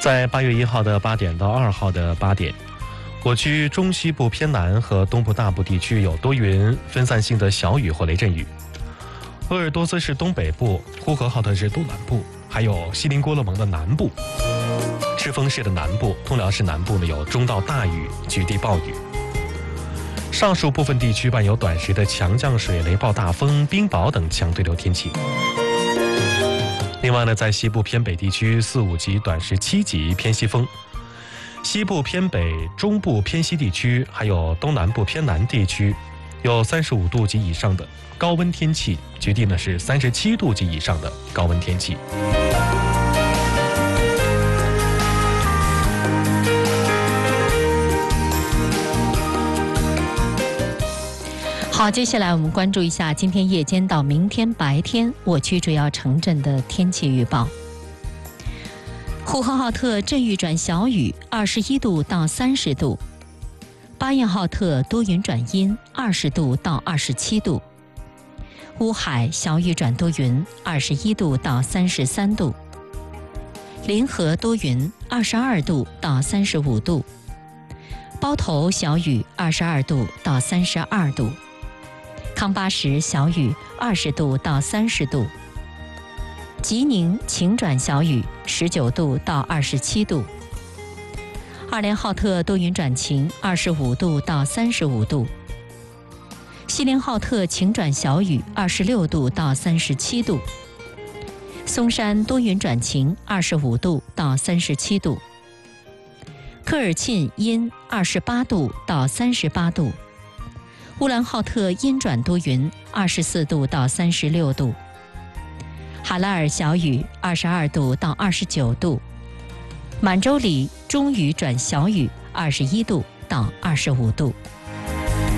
在8月1号的8点到2号的8点，我区中西部偏南和东部大部地区有多云，分散性的小雨或雷阵雨。鄂尔多斯市东北部、呼和浩特市东南部，还有锡林郭勒盟的南部、赤峰市的南部、通辽市南部呢有中到大雨，局地暴雨。上述部分地区伴有短时的强降水、雷暴大风、冰雹等强对流天气。另外呢，在西部偏北地区4、5级短时7级偏西风，西部偏北、中部偏西地区还有东南部偏南地区有35度及以上的高温天气，局地呢是37度及以上的高温天气。 好，接下来我们关注一下今天夜间到明天白天我区主要城镇的天气预报。呼和浩特阵雨转小雨，21度到30度；巴彦浩特多云转阴，20度到27度；乌海小雨转多云，21度到33度；临河多云，22度到35度；包头小雨，22度到32度；康巴什小雨20度到30度；吉宁晴转小雨19度到27度；二连浩特多云转晴25度到35度；锡林浩特晴转小雨26度到37度；松山多云转晴25度到37度；科尔沁阴28度到38度；乌兰浩特阴转多云24度到36度；哈拉尔小雨22度到29度；满洲里中雨转小雨21度到25度。